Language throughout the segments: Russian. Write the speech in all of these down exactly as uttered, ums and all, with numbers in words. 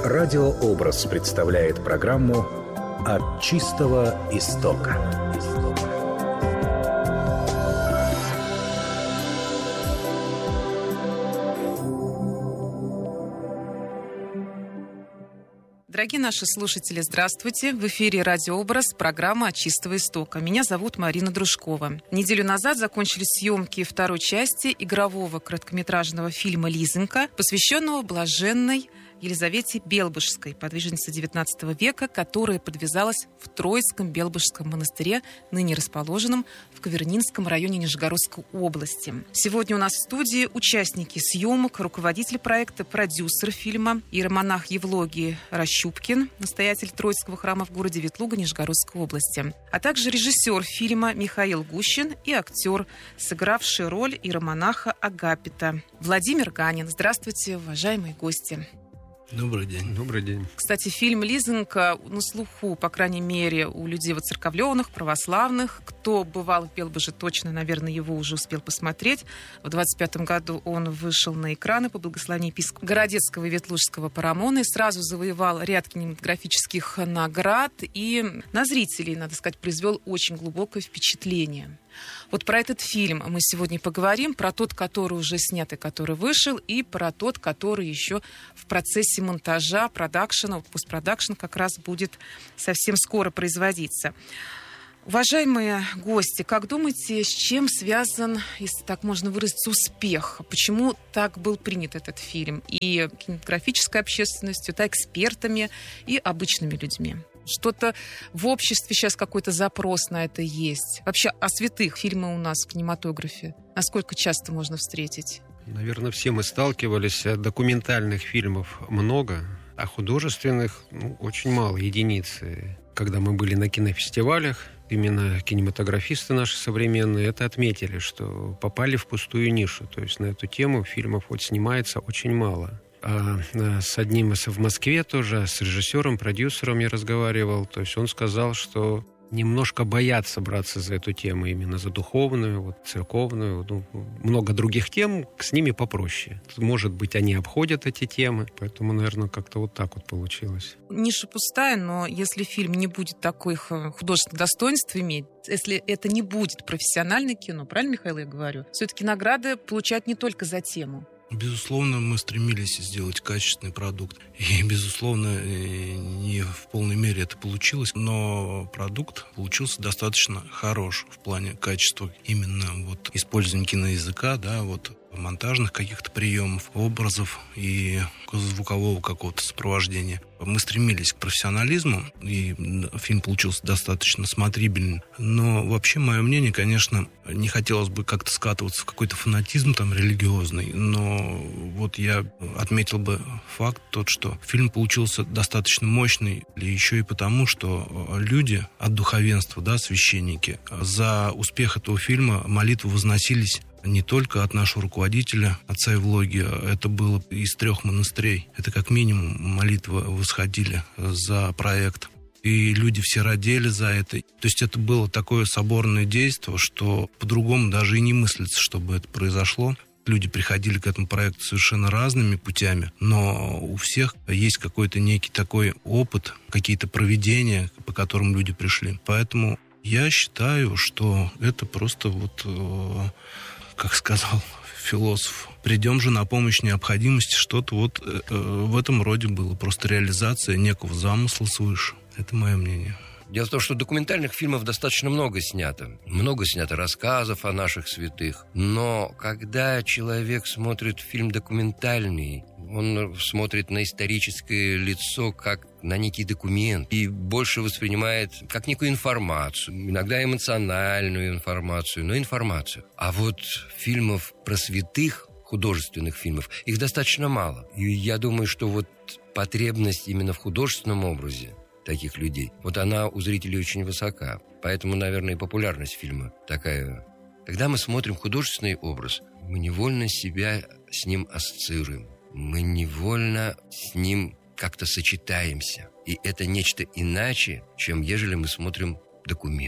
Радиообраз представляет программу «От чистого истока». Дорогие наши слушатели, здравствуйте. В эфире «Радиообраз», программа «От чистого истока». Меня зовут Марина Дружкова. Неделю назад закончились съемки второй части игрового короткометражного фильма «Лизонька», посвященного блаженной Елизавете Белбожской, подвижнице девятнадцатого века, которая подвязалась в Троицком Белбожском монастыре, ныне расположенном в Кавернинском районе Нижегородской области. Сегодня у нас в студии участники съемок, руководитель проекта, продюсер фильма, иеромонах Евлогий Рощупкин, настоятель Троицкого храма в городе Ветлуга Нижегородской области, а также режиссер фильма Михаил Гущин и актер, сыгравший роль иеромонаха Агапита, Владимир Ганин. Здравствуйте, уважаемые гости. Добрый день. Добрый день. Кстати, фильм «Лизонька» на слуху, по крайней мере, у людей воцерковленных, православных. Кто бывал в Белбоже, точно, наверное, его уже успел посмотреть. В двадцать пятом году он вышел на экраны по благословению епископа Городецкого и Ветлужского Парамона и сразу завоевал ряд кинематографических наград и на зрителей, надо сказать, произвел очень глубокое впечатление. Вот про этот фильм мы сегодня поговорим, про тот, который уже снят и который вышел, и про тот, который еще в процессе монтажа, продакшена, постпродакшн как раз будет совсем скоро производиться. Уважаемые гости, как думаете, с чем связан, если так можно выразиться, успех? Почему так был принят этот фильм и кинематографической общественностью, так экспертами и обычными людьми? Что-то в обществе сейчас какой-то запрос на это есть. Вообще о святых фильмы у нас в кинематографе насколько часто можно встретить? Наверное, все мы сталкивались. Документальных фильмов много, а художественных ну, очень мало, единицы. Когда мы были на кинофестивалях, именно кинематографисты наши современные это отметили, что попали в пустую нишу. То есть на эту тему фильмов вот снимается очень мало. А с одним из в Москве тоже, с режиссером, продюсером я разговаривал. То есть он сказал, что немножко боятся браться за эту тему, именно за духовную, вот, церковную. Ну, много других тем, с ними попроще. Может быть, они обходят эти темы, поэтому, наверное, как-то вот так вот получилось. Ниша пустая, но если фильм не будет таких художественных достоинств иметь, если это не будет профессиональное кино, правильно, Михаил, я говорю, все-таки награды получают не только за тему. Безусловно, мы стремились сделать качественный продукт. И, безусловно, не в полной мере это получилось. Но продукт получился достаточно хорош в плане качества. Именно вот использования киноязыка, да, вот монтажных каких-то приемов, образов и звукового какого-то сопровождения. Мы стремились к профессионализму, и фильм получился достаточно смотрибельным. Но вообще, мое мнение, конечно, не хотелось бы как-то скатываться в какой-то фанатизм там религиозный, но вот я отметил бы факт тот, что фильм получился достаточно мощный, еще и потому, что люди от духовенства, да, священники, за успех этого фильма молитвы возносились не только от нашего руководителя, отца Евлогия, это было из трех монастырей. Это как минимум молитвы восходили за проект. И люди все родили за это. То есть это было такое соборное действие, что по-другому даже и не мыслится, чтобы это произошло. Люди приходили к этому проекту совершенно разными путями, но у всех есть какой-то некий такой опыт, какие-то провидения, по которым люди пришли. Поэтому я считаю, что это просто вот... как сказал философ, придем же на помощь необходимости, что-то вот э, в этом роде было. Просто реализация некого замысла свыше. Это мое мнение. Дело в том, что документальных фильмов достаточно много снято. Много снято рассказов о наших святых. Но когда человек смотрит фильм документальный, он смотрит на историческое лицо как на некий документ и больше воспринимает как некую информацию, иногда эмоциональную информацию, но информацию. А вот фильмов про святых, художественных фильмов, их достаточно мало. И я думаю, что вот потребность именно в художественном образе таких людей, вот она у зрителей очень высока. Поэтому, наверное, и популярность фильма такая. Когда мы смотрим художественный образ, мы невольно себя с ним ассоциируем. Мы невольно с ним как-то сочетаемся. И это нечто иначе, чем ежели мы смотрим документ.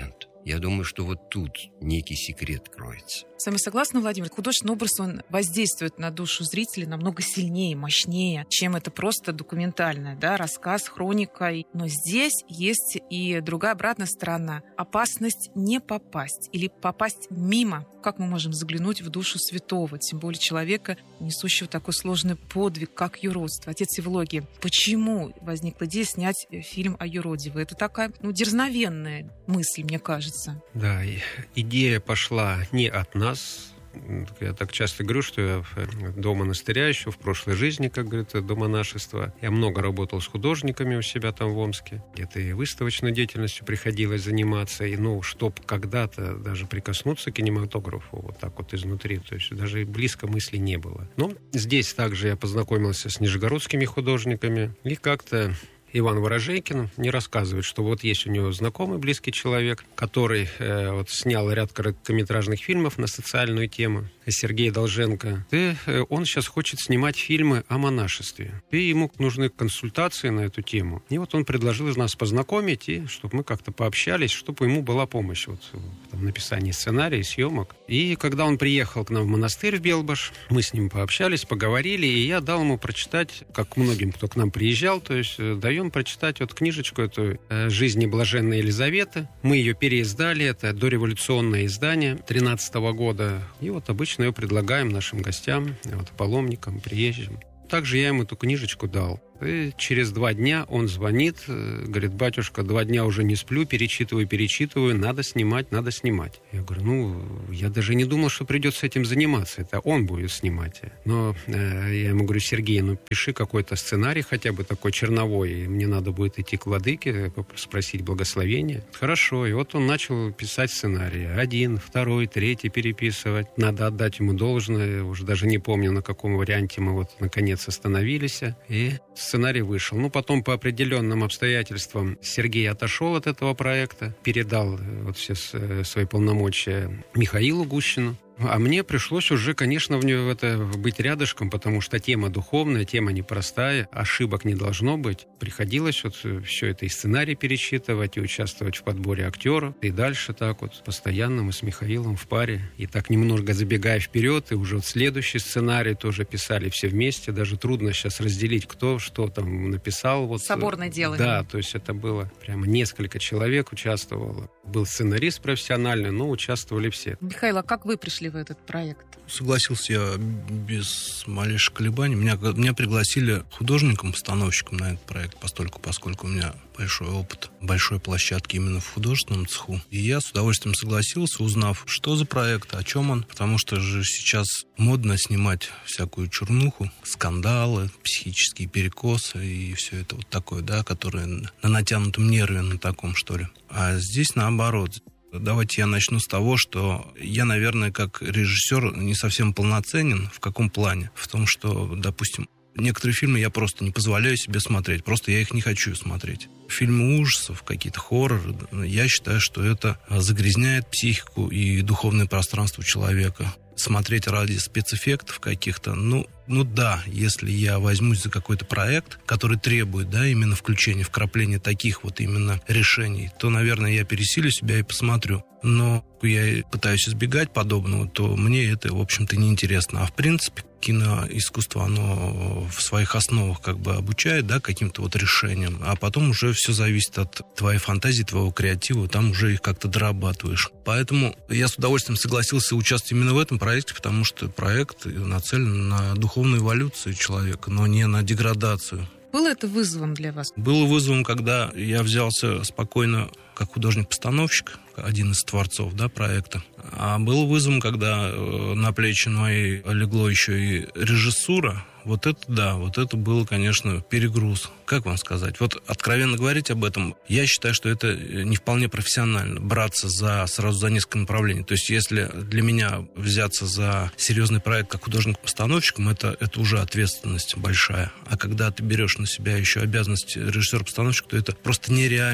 Я думаю, что вот тут некий секрет кроется. С вами согласна, Владимир? Художественный образ, он воздействует на душу зрителя намного сильнее, мощнее, чем это просто документальное, да, рассказ, хроника. Но здесь есть и другая обратная сторона. Опасность не попасть или попасть мимо. Как мы можем заглянуть в душу святого, тем более человека, несущего такой сложный подвиг, как юродство? Отец Евлогий, почему возникла идея снять фильм о юродиве? Это такая, ну, дерзновенная мысль, мне кажется. Да, идея пошла не от нас. Я так часто говорю, что я до монастыря еще, в прошлой жизни, как говорится, до монашества. Я много работал с художниками у себя там в Омске. Где-то и выставочной деятельностью приходилось заниматься. И, ну, чтоб когда-то даже прикоснуться к кинематографу вот так вот изнутри, то есть даже и близко мысли не было. Но здесь также я познакомился с нижегородскими художниками. И как-то Иван Ворожейкин мне рассказывает, что вот есть у него знакомый, близкий человек, который э, вот снял ряд короткометражных фильмов на социальную тему. Сергей Долженко. И э, он сейчас хочет снимать фильмы о монашестве. И ему нужны консультации на эту тему. И вот он предложил нас познакомить, и чтобы мы как-то пообщались, чтобы ему была помощь вот, в написании сценария, съемок. И когда он приехал к нам в монастырь в Белбаш, мы с ним пообщались, поговорили, и я дал ему прочитать, как многим, кто к нам приезжал, то есть даем прочитать вот книжечку эту «Жизни блаженной Елизаветы». Мы ее переиздали, это дореволюционное издание тринадцатого года. И вот обычно ее предлагаем нашим гостям, вот, паломникам, приезжим. Также я ему эту книжечку дал. И через два дня он звонит, говорит: батюшка, два дня уже не сплю, перечитываю, перечитываю, надо снимать, надо снимать. Я говорю, ну, я даже не думал, что придется этим заниматься, это он будет снимать. Но э, я ему говорю: Сергей, ну, пиши какой-то сценарий, хотя бы такой черновой, и мне надо будет идти к владыке, спросить благословения. Хорошо, и вот он начал писать сценарий. Один, второй, третий переписывать. Надо отдать ему должное, уже даже не помню, на каком варианте мы вот наконец остановились, и сценарий вышел. Ну, потом по определенным обстоятельствам Сергей отошел от этого проекта, передал вот все свои полномочия Михаилу Гущину. А мне пришлось уже, конечно, в нее это быть рядышком, потому что тема духовная, тема непростая, ошибок не должно быть. Приходилось вот все это и сценарий перечитывать, и участвовать в подборе актеров. И дальше так вот постоянно мы с Михаилом в паре. И так немного забегая вперед, и уже вот следующий сценарий тоже писали все вместе. Даже трудно сейчас разделить, кто что там написал. Вот. Соборное дело. Да, то есть это было прямо несколько человек участвовало. Был сценарист профессиональный, но участвовали все. Михаил, а как вы пришли в этот проект? Согласился я без малейших колебаний. Меня, меня пригласили художником-постановщиком на этот проект, постольку, поскольку у меня большой опыт большой площадки именно в художественном цеху. И я с удовольствием согласился, узнав, что за проект, о чем он. Потому что же сейчас модно снимать всякую чернуху, скандалы, психические перекосы и все это вот такое, да, которое на натянутом нерве, на таком, что ли. А здесь наоборот. Давайте я начну с того, что я, наверное, как режиссер не совсем полноценен. В каком плане? В том, что, допустим, некоторые фильмы я просто не позволяю себе смотреть. Просто я их не хочу смотреть. Фильмы ужасов, какие-то хорроры, я считаю, что это загрязняет психику и духовное пространство человека. Смотреть ради спецэффектов каких-то, ну, ну да, если я возьмусь за какой-то проект, который требует, да, именно включения, вкрапления таких вот именно решений, то, наверное, я пересилю себя и посмотрю. Но я пытаюсь избегать подобного, то мне это, в общем-то, неинтересно. А в принципе, киноискусство, оно в своих основах как бы обучает, да, каким-то вот решениям, а потом уже все зависит от твоей фантазии, твоего креатива, там уже их как-то дорабатываешь. Поэтому я с удовольствием согласился участвовать именно в этом проекте, потому что проект нацелен на духовную эволюцию человека, но не на деградацию. Было это вызовом для вас? Было вызовом, когда я взялся спокойно как художник-постановщик, один из творцов, да, проекта. А был вызовом, когда на плечи мои легло еще и режиссура. Вот это да, вот это было, конечно, перегруз. Как вам сказать? Вот откровенно говорить об этом, я считаю, что это не вполне профессионально. Браться за, сразу за несколько направлений. То есть, если для меня взяться за серьезный проект как художник-постановщиком, это, это уже ответственность большая. А когда ты берешь на себя еще обязанности режиссера-постановщика, то это просто нереально.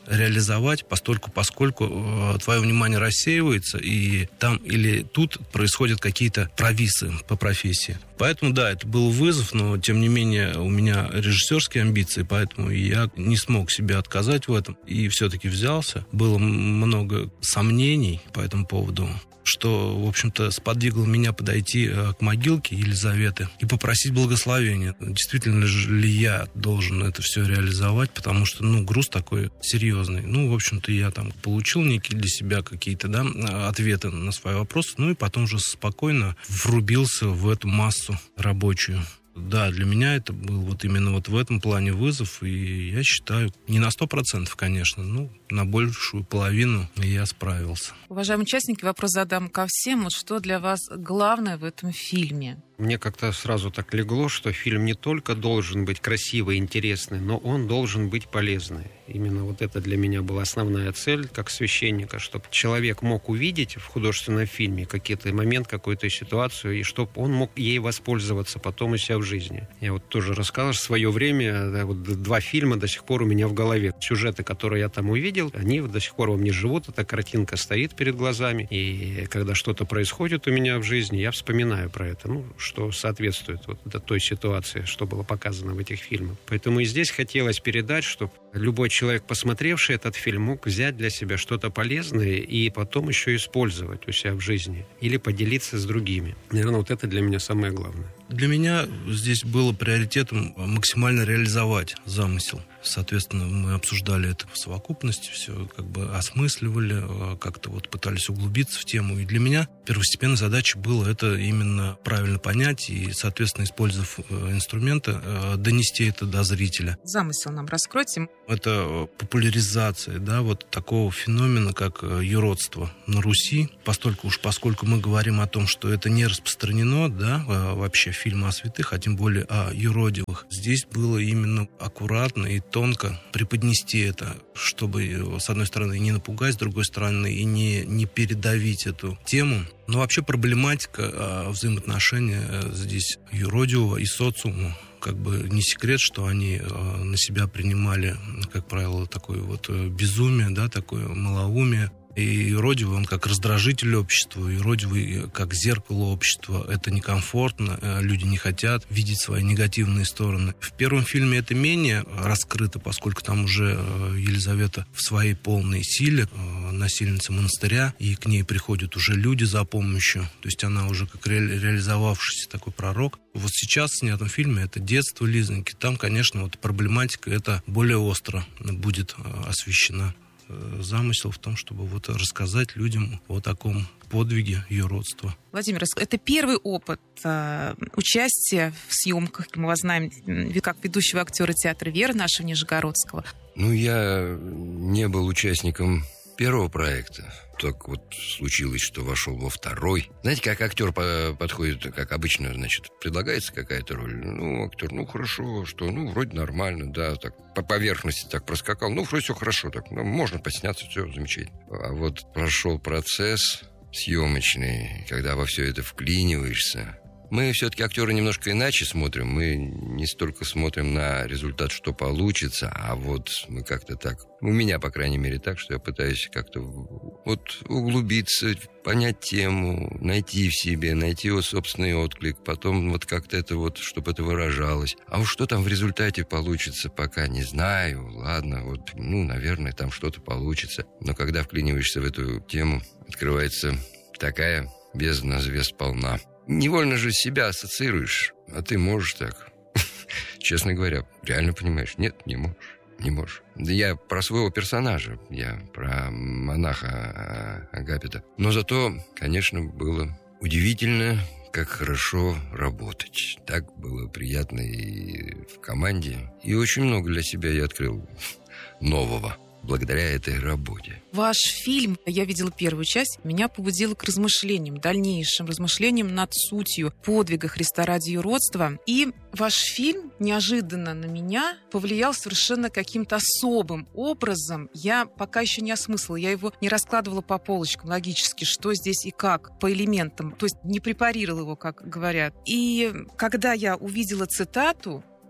реализовать, постольку, поскольку э, твое внимание рассеивается, и там или тут происходят какие-то провисы по профессии. Поэтому, да, это был вызов, но, тем не менее, у меня режиссерские амбиции, поэтому я не смог себе отказать в этом, и все-таки взялся. Было много сомнений по этому поводу, что, в общем-то, сподвигло меня подойти к могилке Елизаветы и попросить благословения. Действительно ли я должен это все реализовать, потому что, ну, груз такой серьезный. Ну, в общем-то, я там получил некие для себя какие-то, да, ответы на свои вопросы, ну, и потом уже спокойно врубился в эту массу рабочую. Да, для меня это был вот именно вот в этом плане вызов, и я считаю, не на сто процентов, конечно, ну, на большую половину я справился. Уважаемые участники, вопрос задам ко всем. Вот что для вас главное в этом фильме? Мне как-то сразу так легло, что фильм не только должен быть красивый, интересный, но он должен быть полезный. Именно вот это для меня была основная цель, как священника, чтобы человек мог увидеть в художественном фильме какие-то момент, какую-то ситуацию, и чтобы он мог ей воспользоваться потом у себя в жизни. Я вот тоже рассказывал, в свое время, да, вот два фильма до сих пор у меня в голове. Сюжеты, которые я там увидел, они до сих пор во мне живут, эта картинка стоит перед глазами, и когда что-то происходит у меня в жизни, я вспоминаю про это, ну, что соответствует вот той ситуации, что было показано в этих фильмах. Поэтому и здесь хотелось передать, чтобы любой человек, посмотревший этот фильм, мог взять для себя что-то полезное и потом еще использовать у себя в жизни или поделиться с другими. Наверное, вот это для меня самое главное. Для меня здесь было приоритетом максимально реализовать замысел. Соответственно, мы обсуждали это в совокупности, все как бы осмысливали, как-то вот пытались углубиться в тему. И для меня первостепенной задачей было это именно правильно понять и, соответственно, использовав инструменты, донести это до зрителя. Замысел нам раскройте. Это популяризация, да, вот такого феномена, как юродство на Руси. Постольку уж поскольку мы говорим о том, что это не распространено, да, вообще фильмы о святых, а тем более о юродивых. Здесь было именно аккуратно и тонко преподнести это, чтобы, с одной стороны, не напугать, с другой стороны, и не, не передавить эту тему. Но вообще проблематика взаимоотношения здесь юродивого и социума. Как бы не секрет, что они э, на себя принимали, как правило, такое вот безумие, да, такое малоумие. И юродивый, он как раздражитель общества, юродивый как зеркало общества. Это некомфортно, люди не хотят видеть свои негативные стороны. В первом фильме это менее раскрыто, поскольку там уже Елизавета в своей полной силе, насильница монастыря, и к ней приходят уже люди за помощью. То есть она уже как ре- реализовавшийся такой пророк. Вот сейчас в снятом фильме это детство Лизоньки. Там, конечно, вот проблематика эта более остро будет освещена. Замысел в том, чтобы вот рассказать людям о таком подвиге юродства. Владимир, это первый опыт э, участия в съемках. Мы вас знаем как ведущего актера театра «Вера» нашего Нижегородского. Ну, я не был участником первого проекта. Так вот случилось, что вошел во второй. Знаете, как актер по- подходит, как обычно, значит, предлагается какая-то роль. Ну, актер, ну, хорошо, что, ну, вроде нормально, да, так, по поверхности так проскакал. Ну, вроде все хорошо, так, ну, можно посняться, все замечательно. А вот прошел процесс съемочный, когда во все это вклиниваешься. Мы все-таки актеры немножко иначе смотрим. Мы не столько смотрим на результат, что получится, а вот мы как-то так... У меня, по крайней мере, так, что я пытаюсь как-то вот углубиться, понять тему, найти в себе, найти его собственный отклик, потом вот как-то это вот, чтобы это выражалось. А уж что там в результате получится, пока не знаю. Ладно, вот, ну, наверное, там что-то получится. Но когда вклиниваешься в эту тему, открывается такая бездна звезд полна. Невольно же себя ассоциируешь, а ты можешь так. Честно говоря, реально понимаешь, нет, не можешь, не можешь. Да я про своего персонажа, я про монаха Агапита. Но зато, конечно, было удивительно, как хорошо работать. Так было приятно и в команде. И очень много для себя я открыл нового благодаря этой работе. Ваш фильм, я видела первую часть, меня побудило к размышлениям, дальнейшим размышлениям над сутью подвига Христа ради юродства. И ваш фильм неожиданно на меня повлиял совершенно каким-то особым образом. Я пока еще не осмыслила, я его не раскладывала по полочкам логически, что здесь и как, по элементам, то есть не препарировала его, как говорят. И когда я увидела цитату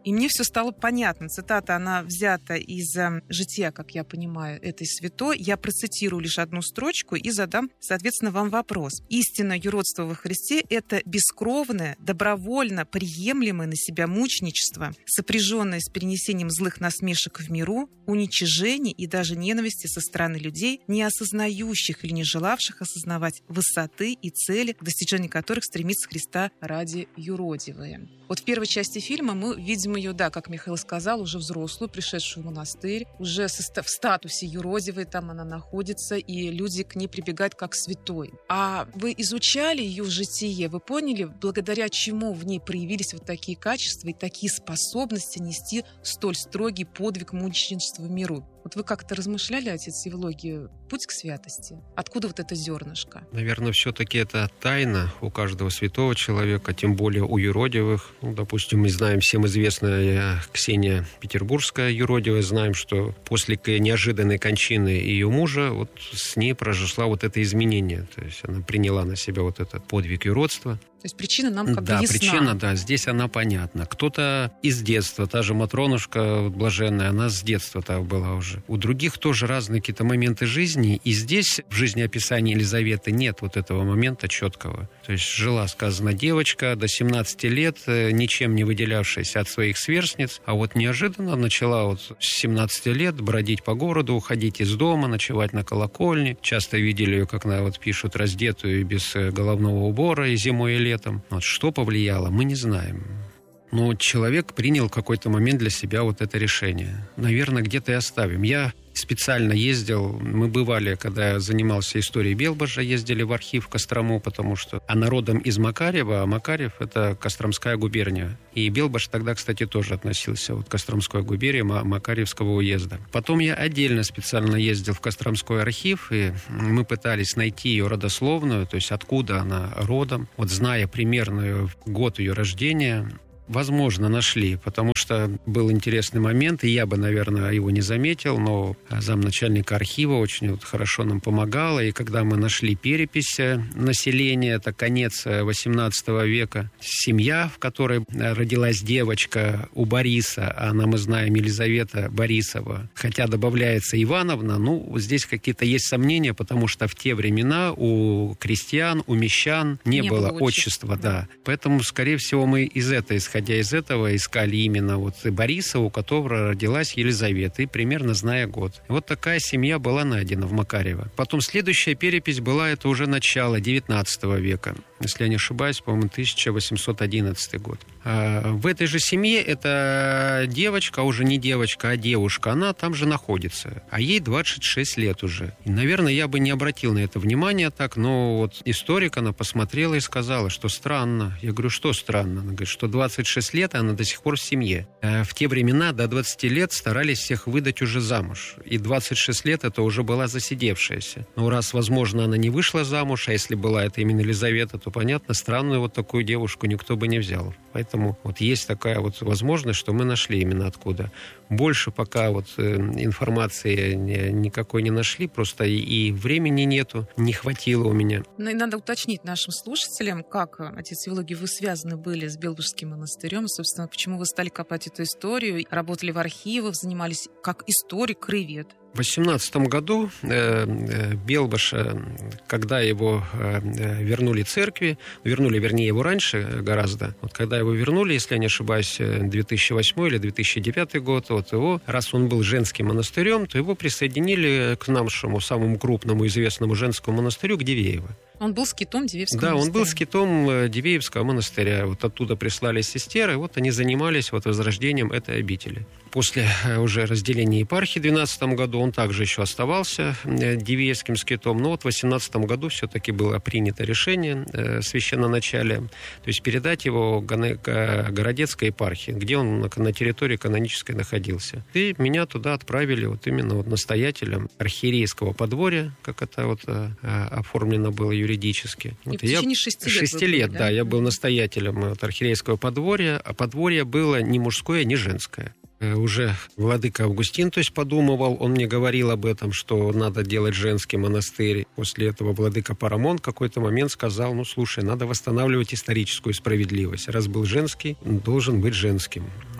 И мне все стало понятно. Цитата, она взята из э, жития, как я понимаю, этой святой. Я процитирую лишь одну строчку и задам, соответственно, вам вопрос. Истинное юродство во Христе – это бескровное, добровольно приемлемое на себя мученичество, сопряженное с перенесением злых насмешек в миру, уничижений и даже ненависти со стороны людей, не осознающих или не желавших осознавать высоты и цели, к достижению которых стремится Христа ради юродивые. Вот в первой части фильма мы видим ее, да, как Михаил сказал, уже взрослую, пришедшую в монастырь, уже в статусе юродивой там она находится, и люди к ней прибегают как к святой. А вы изучали ее житие, вы поняли, благодаря чему в ней проявились вот такие качества и такие способности нести столь строгий подвиг мученичества в миру? Вот вы как-то размышляли, отец Евлогий, путь к святости? Откуда вот это зернышко? Наверное, все-таки это тайна у каждого святого человека, тем более у юродивых. Ну, допустим, мы знаем, всем известная Ксения Петербургская юродивая, знаем, что после неожиданной кончины ее мужа вот с ней произошло вот это изменение. То есть она приняла на себя вот этот подвиг юродства. То есть причина нам как да, бы ясна. Причина, да, здесь она понятна. Кто-то из детства, та же Матронушка блаженная, она с детства так была уже. У других тоже разные какие-то моменты жизни, и здесь в жизнеописании Елизаветы нет вот этого момента четкого. То есть жила, сказано, девочка до семнадцати лет, ничем не выделявшаяся от своих сверстниц, а вот неожиданно начала вот с семнадцати лет бродить по городу, уходить из дома, ночевать на колокольне. Часто видели ее, как она вот пишут, раздетую без головного убора и зимой, и летом. Вот что повлияло, мы не знаем. Но человек принял в какой-то момент для себя вот это решение. Наверное, где-то и оставим. Я специально ездил, мы бывали, когда я занимался историей Белбожа, ездили в архив в Кострому, потому что она родом из Макарьева, а Макарьев — это Костромская губерния. И Белбож тогда, кстати, тоже относился вот к Костромской губернии Макарьевского уезда. Потом я отдельно специально ездил в Костромской архив, и мы пытались найти ее родословную, то есть откуда она родом, вот зная примерно год ее рождения. Возможно, нашли, потому что был интересный момент, и я бы, наверное, его не заметил, но замначальника архива очень вот хорошо нам помогала, и когда мы нашли перепись населения, это конец восемнадцатого века, семья, в которой родилась девочка у Бориса, она, мы знаем, Елизавета Борисова, хотя добавляется Ивановна, ну, здесь какие-то есть сомнения, потому что в те времена у крестьян, у мещан не, не было, было отчества, да. да. Поэтому, скорее всего, мы из этого исходили. Исходя из этого, искали именно вот Бориса, у которого родилась Елизавета, и примерно зная год. Вот такая семья была найдена в Макарьево. Потом следующая перепись была, это уже начало девятнадцатого века. Если я не ошибаюсь, по-моему, тысяча восемьсот одиннадцатый год. А в этой же семье эта девочка, уже не девочка, а девушка, она там же находится. А ей двадцать шесть лет уже. И, наверное, я бы не обратил на это внимание так, но вот историк, она посмотрела и сказала, что странно. Я говорю, что странно? Она говорит, что двадцать шесть лет, она до сих пор в семье. В те времена до двадцати лет старались всех выдать уже замуж. И двадцать шесть лет это уже была засидевшаяся. Но раз, возможно, она не вышла замуж, а если была это именно Елизавета, то, понятно, странную вот такую девушку никто бы не взял. Поэтому вот есть такая вот возможность, что мы нашли именно откуда. Больше пока вот э, информации никакой не нашли, просто и, и времени нету, не хватило у меня. Ну и надо уточнить нашим слушателям, как, отец Евлогий, вы связаны были с Белбожским монастырем, собственно, почему вы стали копать эту историю, работали в архивах, занимались как историк-краевед. В восемнадцатом году э, э, Белбож, э, когда его э, вернули церкви, вернули, вернее, его раньше гораздо, вот когда его вернули, если я не ошибаюсь, две тысячи восьмой или две тысячи девятый год, вот его, раз он был женским монастырем, то его присоединили к нашему самому крупному известному женскому монастырю, к Дивеево. Он был скитом Дивеевского да, монастыря. Да, он был скитом Дивеевского монастыря. Вот оттуда прислали сестер, и вот они занимались вот возрождением этой обители. После уже разделения епархии в двенадцатом году он также еще оставался Дивеевским скитом, но вот в восемнадцатом году все-таки было принято решение э, священноначалия, то есть передать его Городецкой епархии, где он на, на территории канонической находился. И меня туда отправили вот именно вот настоятелем архиерейского подворья, как это вот э, оформлено было юридически. И вот в течение я, шести лет шести лет, были, да? да, я был настоятелем вот, архиерейского подворья, а подворье было не мужское, не женское. Уже владыка Августин, то есть подумывал, он мне говорил об этом, что надо делать женский монастырь. После этого владыка Парамон в какой-то момент сказал, ну, слушай, надо восстанавливать историческую справедливость. Раз был женский, должен быть женским.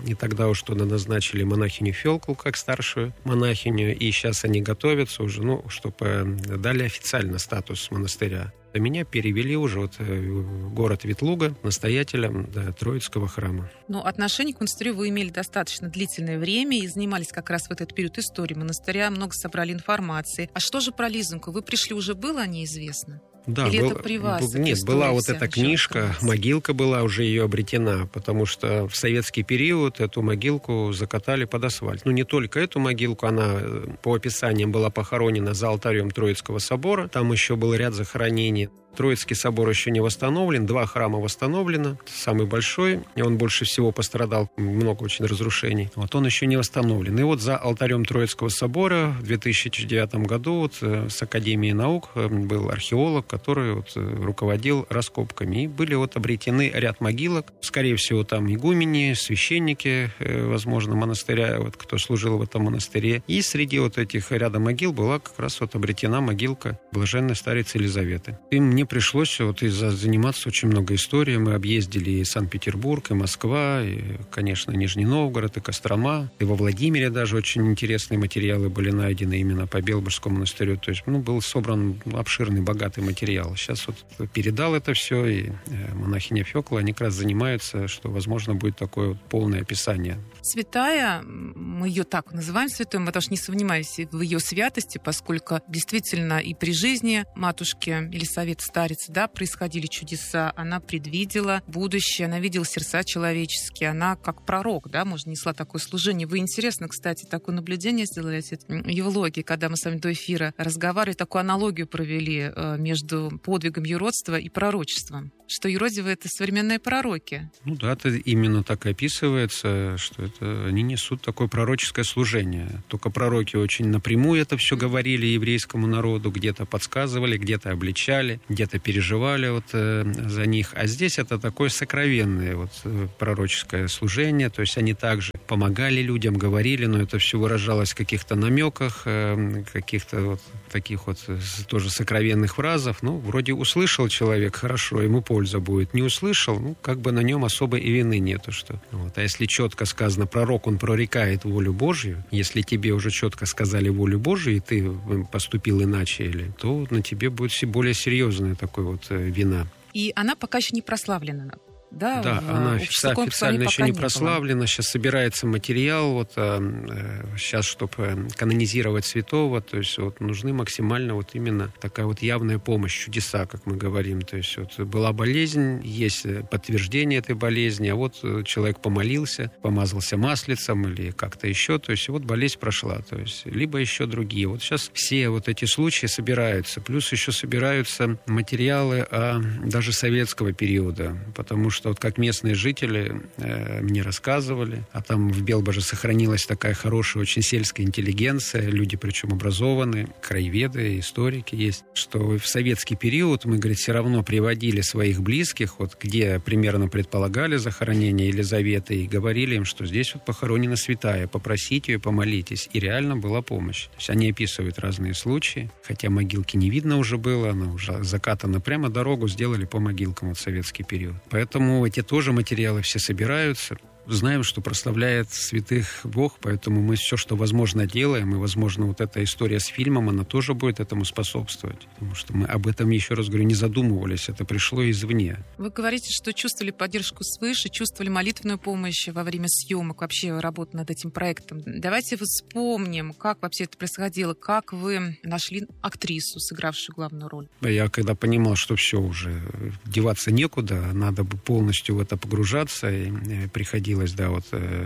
И тогда уж туда назначили монахиню Фёклу как старшую монахиню. И сейчас они готовятся уже, ну, чтобы дали официально статус монастыря. А меня перевели уже вот в город Ветлуга настоятелем, да, Троицкого храма. Но отношение к монастырю вы имели достаточно длительное время и занимались как раз в этот период истории монастыря, много собрали информации. А что же про Лизоньку? Вы пришли, уже было о ней известно? Да, Или был, это при вас? Нет, была вот эта книжка, могилка была уже ее обретена, потому что в советский период эту могилку закатали под асфальт. Ну, не только эту могилку, она по описаниям была похоронена за алтарем Троицкого собора, там еще был ряд захоронений. Троицкий собор еще не восстановлен, два храма восстановлено, самый большой, и он больше всего пострадал, много очень разрушений. Вот он еще не восстановлен. И вот за алтарем Троицкого собора в две тысячи девятом году вот с Академией наук был археолог, который вот руководил раскопками. И были вот обретены ряд могилок, скорее всего, там игумени, священники, возможно, монастыря, вот кто служил в этом монастыре. И среди вот этих ряда могил была как раз вот обретена могилка блаженной старицы Елизаветы. И мне пришлось вот из-за заниматься очень много историей. Мы объездили и Санкт-Петербург, и Москва, и, конечно, Нижний Новгород, и Кострома. И во Владимире даже очень интересные материалы были найдены именно по Белбожскому монастырю. То есть, ну, был собран обширный, богатый материал. Сейчас вот передал это все, и монахиня Фёкла, они как раз занимаются, что, возможно, будет такое вот полное описание. Святая, мы ее так называем святой, мы даже не сомневаемся в ее святости, поскольку действительно и при жизни матушки Елисаветы Старицы, да, происходили чудеса, она предвидела будущее, она видела сердца человеческие, она как пророк, да, может, несла такое служение. Вы, интересно, кстати, такое наблюдение сделали в Евлогии, когда мы с вами до эфира разговаривали, такую аналогию провели между подвигом юродства и пророчеством, что юродивы — это современные пророки. Ну да, это именно так и описывается, что это они несут такое пророческое служение. Только пророки очень напрямую это все говорили еврейскому народу, где-то подсказывали, где-то обличали, где-то переживали вот, э, за них. А здесь это такое сокровенное вот, э, пророческое служение. То есть они также помогали людям, говорили, но это все выражалось в каких-то намеках, э, каких-то вот таких вот тоже сокровенных фразах. Ну, вроде услышал человек, хорошо, ему польза будет. Не услышал, ну, как бы на нем особо и вины нету. Что. Вот. А если четко сказано, пророк, он прорекает волю Божью, если тебе уже четко сказали волю Божью, и ты поступил иначе, или, то на тебе будет более серьезная такой вот вина. И она пока еще не прославлена. Да, да, она официально еще не прославлена. Сейчас собирается материал, вот, э, сейчас, чтобы канонизировать святого, то есть вот, нужны максимально вот именно такая вот явная помощь, чудеса, как мы говорим. То есть вот, была болезнь, есть подтверждение этой болезни, а вот человек помолился, помазался маслицем или как-то еще, то есть вот болезнь прошла. То есть, либо еще другие. Вот сейчас все вот эти случаи собираются, плюс еще собираются материалы а, даже советского периода, потому что что вот как местные жители э, мне рассказывали, а там в Белбоже сохранилась такая хорошая, очень сельская интеллигенция, люди причем образованные, краеведы, историки есть, что в советский период мы, говорит, все равно приводили своих близких, вот где примерно предполагали захоронение Елизаветы, и говорили им, что здесь вот похоронена святая, попросите ее, помолитесь. И реально была помощь. То есть они описывают разные случаи, хотя могилки не видно уже было, она уже закатана прямо, дорогу сделали по могилкам вот в советский период. Поэтому эти тоже материалы все собираются. Знаем, что прославляет святых Бог, поэтому мы все, что возможно, делаем. И, возможно, вот эта история с фильмом, она тоже будет этому способствовать. Потому что мы об этом, еще раз говорю, не задумывались. Это пришло извне. Вы говорите, что чувствовали поддержку свыше, чувствовали молитвенную помощь во время съемок, вообще работы над этим проектом. Давайте вспомним, как вообще это происходило, как вы нашли актрису, сыгравшую главную роль. Я когда понимал, что все уже, деваться некуда, надо бы полностью в это погружаться, и приходилось да, вот,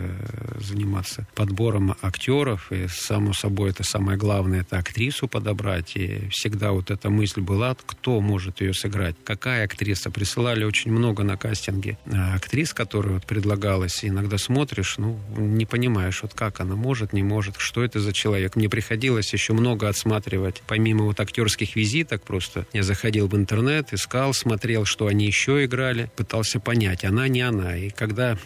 э, заниматься подбором актеров, и, само собой, это самое главное, это актрису подобрать, и всегда вот эта мысль была, кто может ее сыграть, какая актриса. Присылали очень много на кастинге актрис, которые вот предлагалось, и иногда смотришь, ну, не понимаешь, вот как она может, не может, что это за человек. Мне приходилось еще много отсматривать, помимо вот актерских визиток, просто я заходил в интернет, искал, смотрел, что они еще играли, пытался понять, она, не она. И когда э,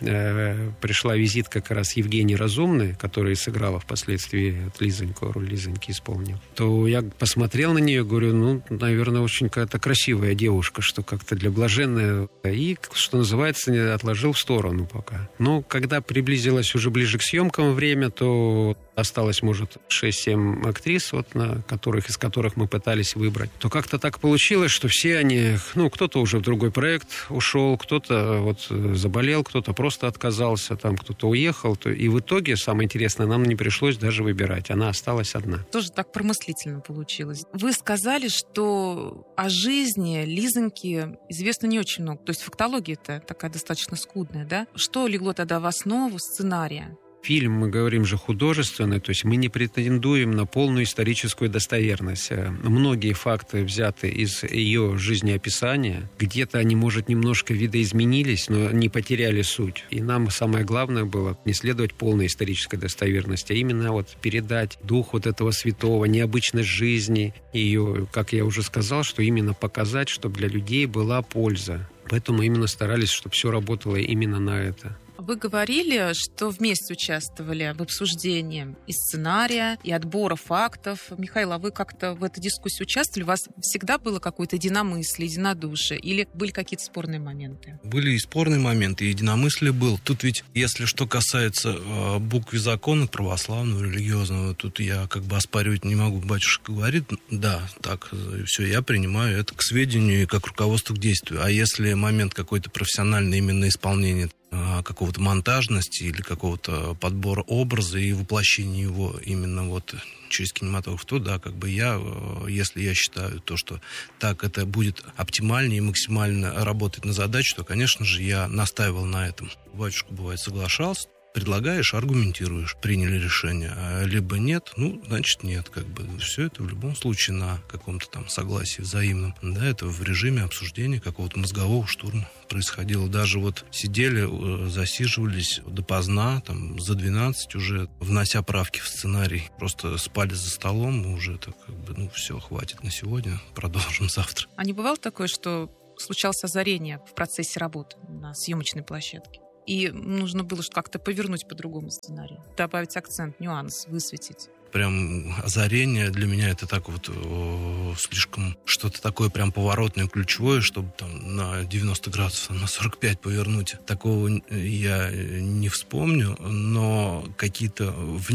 когда пришла визитка как раз Евгении Разумной, которая сыграла впоследствии Лизоньку, роль Лизоньки исполнил, то я посмотрел на нее, говорю, ну, наверное, очень какая-то красивая девушка, что как-то для блаженной. И, что называется, отложил в сторону пока. Но когда приблизилось уже ближе к съемкам время, то осталось, может, шесть-семь актрис, вот, на которых, из которых мы пытались выбрать, то как-то так получилось, что все они, ну, кто-то уже в другой проект ушел, кто-то вот заболел, кто-то просто отказался, там кто-то уехал. То, и в итоге, самое интересное, нам не пришлось даже выбирать. Она осталась одна. Тоже так промыслительно получилось. Вы сказали, что о жизни Лизоньки известно не очень много. То есть фактология-то такая достаточно скудная, да? Что легло тогда в основу сценария? Фильм, мы говорим же, художественный, то есть мы не претендуем на полную историческую достоверность. Многие факты взяты из ее жизнеописания. Где-то они, может, немножко видоизменились, но не потеряли суть. И нам самое главное было не следовать полной исторической достоверности, а именно вот передать дух вот этого святого, необычность жизни. Ее, как я уже сказал, что именно показать, чтобы для людей была польза. Поэтому именно старались, чтобы все работало именно на это. Вы говорили, что вместе участвовали в обсуждении и сценария, и отбора фактов. Михаил, а вы как-то в этой дискуссии участвовали? У вас всегда было какое-то единомыслие, единодушие? Или были какие-то спорные моменты? Были и спорные моменты, и единомыслие было. Тут ведь, если что касается э, буквы закона православного, религиозного, тут я как бы оспаривать не могу. Батюшка говорит, да, так, все, я принимаю это к сведению и как руководство к действию. А если момент какой-то профессиональный именно исполнения какого-то монтажности или какого-то подбора образа и воплощения его именно вот через кинематограф, то да, как бы я, если я считаю то, что так это будет оптимальнее и максимально работать на задачу, то, конечно же, я настаивал на этом. Батюшка, бывает, соглашался. Предлагаешь, аргументируешь, приняли решение, а либо нет, ну, значит, нет, как бы все это в любом случае на каком-то там согласии взаимном, да, это в режиме обсуждения какого-то мозгового штурма происходило, даже вот сидели, засиживались допоздна, там, за двенадцать уже, внося правки в сценарий, просто спали за столом, мы уже так, как бы, ну, все, хватит на сегодня, продолжим завтра. А не бывало такое, что случалось озарение в процессе работы на съемочной площадке? И нужно было как-то повернуть по-другому сценарий, добавить акцент, нюанс, высветить. Прям озарение для меня это так вот о, слишком что-то такое прям поворотное, ключевое, чтобы там на девяносто градусов, на сорок пять повернуть. Такого я не вспомню, но какие-то